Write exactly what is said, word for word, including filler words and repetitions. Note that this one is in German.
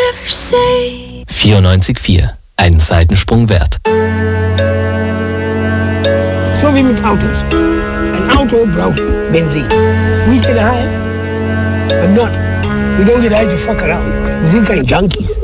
vierundneunzig Komma vier. Ein Seitensprung wert. So wie mit Autos. Ein Auto braucht Benzin. We get high, but not. We don't get high to fuck around. We sind kein Junkies.